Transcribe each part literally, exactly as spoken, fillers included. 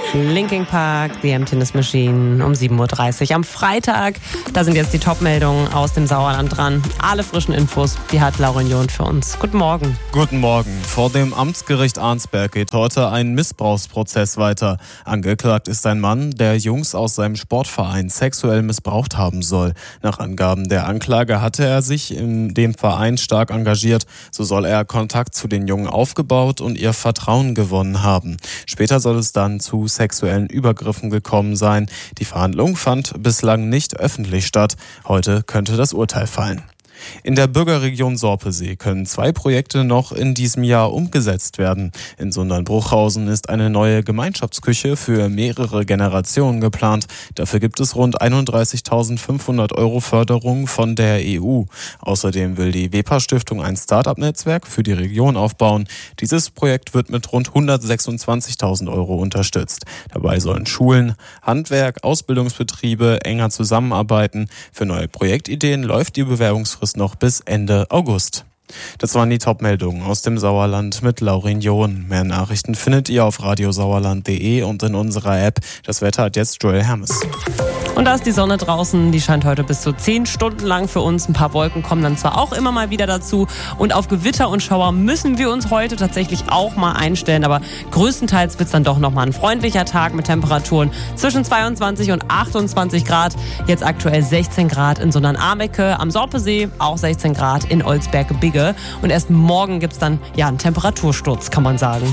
Linkin Park, The Emptiness Machine um sieben Uhr dreißig am Freitag. Da sind jetzt die Top-Meldungen aus dem Sauerland dran. Alle frischen Infos, die hat Lauren John für uns. Guten Morgen. Guten Morgen. Vor dem Amtsgericht Arnsberg geht heute ein Missbrauchsprozess weiter. Angeklagt ist ein Mann, der Jungs aus seinem Sportverein sexuell missbraucht haben soll. Nach Angaben der Anklage hatte er sich in dem Verein stark engagiert. So soll er Kontakt zu den Jungen aufgebaut und ihr Vertrauen gewonnen haben. Später soll es dann zu sexuellen Übergriffen gekommen sein. Die Verhandlung fand bislang nicht öffentlich statt. Heute könnte das Urteil fallen. In der Bürgerregion Sorpesee können zwei Projekte noch in diesem Jahr umgesetzt werden. In Sundern-Bruchhausen ist eine neue Gemeinschaftsküche für mehrere Generationen geplant. Dafür gibt es rund einunddreißigtausendfünfhundert Euro Förderung von der E U. Außerdem will die WEPA-Stiftung ein Start-up-Netzwerk für die Region aufbauen. Dieses Projekt wird mit rund hundertsechsundzwanzigtausend Euro unterstützt. Dabei sollen Schulen, Handwerk, Ausbildungsbetriebe enger zusammenarbeiten. Für neue Projektideen läuft die Bewerbungsfrist noch bis Ende August. Das waren die Top-Meldungen aus dem Sauerland mit Lauren John. Mehr Nachrichten findet ihr auf radiosauerland punkt de und in unserer App. Das Wetter hat jetzt Joel Hermes. Und da ist die Sonne draußen, die scheint heute bis zu zehn Stunden lang für uns. Ein paar Wolken kommen dann zwar auch immer mal wieder dazu. Und auf Gewitter und Schauer müssen wir uns heute tatsächlich auch mal einstellen. Aber größtenteils wird es dann doch nochmal ein freundlicher Tag mit Temperaturen zwischen zweiundzwanzig und achtundzwanzig Grad. Jetzt aktuell sechzehn Grad in Sundern-Amecke, am Sorpesee auch sechzehn Grad in Olsberg-Bigge. Und erst morgen gibt es dann ja einen Temperatursturz, kann man sagen.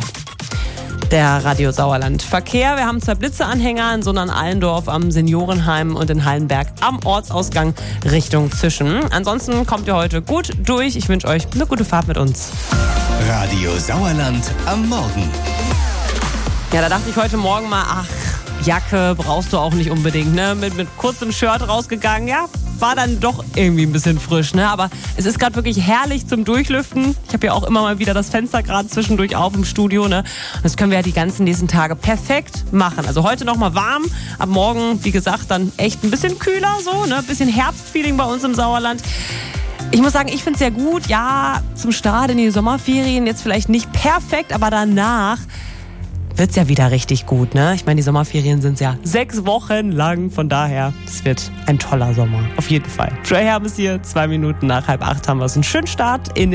Der Radio Sauerland Verkehr. Wir haben zwei Blitzeanhänger in Sundern-Allendorf am Seniorenheim und in Hallenberg am Ortsausgang Richtung Zischen. Ansonsten kommt ihr heute gut durch. Ich wünsche euch eine gute Fahrt mit uns. Radio Sauerland am Morgen. Ja, da dachte ich heute Morgen mal, ach, Jacke brauchst du auch nicht unbedingt, ne? Mit, mit kurzem Shirt rausgegangen, ja, war dann doch irgendwie ein bisschen frisch, ne? Aber es ist gerade wirklich herrlich zum Durchlüften. Ich habe ja auch immer mal wieder das Fenster gerade zwischendurch auf im Studio, ne? Und das können wir ja die ganzen nächsten Tage perfekt machen. Also heute nochmal warm, ab morgen, wie gesagt, dann echt ein bisschen kühler so, ne? Ein bisschen Herbstfeeling bei uns im Sauerland. Ich muss sagen, ich finde es sehr gut. Ja, zum Start in die Sommerferien jetzt vielleicht nicht perfekt, aber danach wird's ja wieder richtig gut, ne? Ich meine, die Sommerferien sind ja sechs Wochen lang. Von daher, es wird ein toller Sommer. Auf jeden Fall. Joel Hermes hier, zwei Minuten nach halb acht haben wir es. Einen schönen Start in den